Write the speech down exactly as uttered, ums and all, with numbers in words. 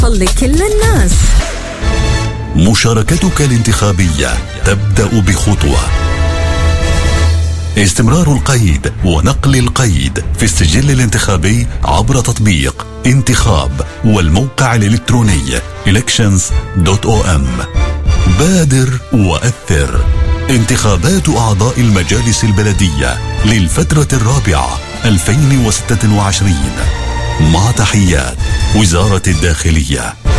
لكل الناس. مشاركتك الانتخابية تبدأ بخطوة. استمرار القيد ونقل القيد في السجل الانتخابي عبر تطبيق انتخاب والموقع الإلكتروني elections دوت او ام. بادر وأثر. انتخابات أعضاء المجالس البلدية للفترة الرابعة ألفين وستة وعشرين، مع تحيات وزارة الداخلية.